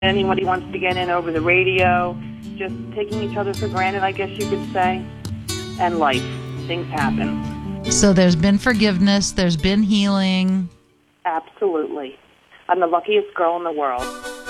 anybody wants to get in over the radio, just taking each other for granted, I guess you could say. And life. Things happen. So there's been forgiveness, there's been healing. Absolutely. I'm the luckiest girl in the world.